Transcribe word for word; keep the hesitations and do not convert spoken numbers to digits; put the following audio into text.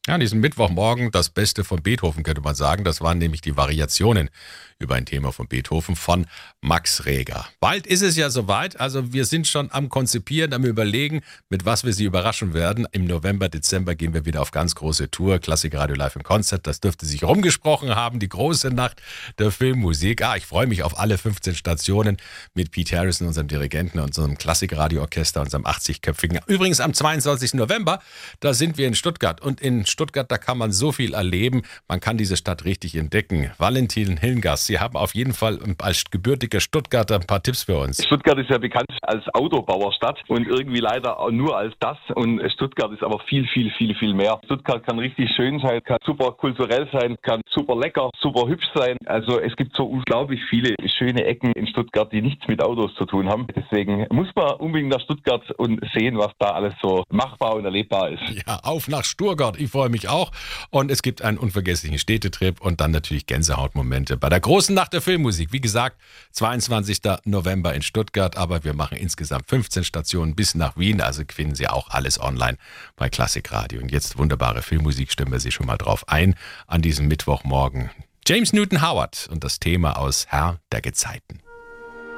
Ja, an diesem Mittwochmorgen das Beste von Beethoven, könnte man sagen. Das waren nämlich die Variationen über ein Thema von Beethoven von Max Reger. Bald ist es ja soweit, also wir sind schon am Konzipieren, am Überlegen, mit was wir Sie überraschen werden. Im November, Dezember gehen wir wieder auf ganz große Tour, Klassik Radio Live im Konzert. Das dürfte sich rumgesprochen haben, die große Nacht der Filmmusik. Ah, ich freue mich auf alle fünfzehn Stationen mit Pete Harrison, unserem Dirigenten, unserem Klassik-Radio-Orchester, unserem achtzig-köpfigen. Übrigens am zweiundzwanzigsten November, da sind wir in Stuttgart und in Stuttgart, da kann man so viel erleben. Man kann diese Stadt richtig entdecken. Valentin Hillengass, Sie haben auf jeden Fall als gebürtiger Stuttgarter ein paar Tipps für uns. Stuttgart ist ja bekannt als Autobauerstadt und irgendwie leider auch nur als das. Und Stuttgart ist aber viel, viel, viel, viel mehr. Stuttgart kann richtig schön sein, kann super kulturell sein, kann super lecker, super hübsch sein. Also es gibt so unglaublich viele schöne Ecken in Stuttgart, die nichts mit Autos zu tun haben. Deswegen muss man unbedingt nach Stuttgart und sehen, was da alles so machbar und erlebbar ist. Ja, auf nach Stuttgart. Ich freue mich auch. Und es gibt einen unvergesslichen Städtetrip und dann natürlich Gänsehautmomente bei der großen Nacht der Filmmusik. Wie gesagt, zweiundzwanzigsten November in Stuttgart, aber wir machen insgesamt fünfzehn Stationen bis nach Wien. Also finden Sie auch alles online bei Klassik Radio. Und jetzt wunderbare Filmmusik, stimmen wir Sie schon mal drauf ein an diesem Mittwochmorgen. James Newton Howard und das Thema aus Herr der Gezeiten.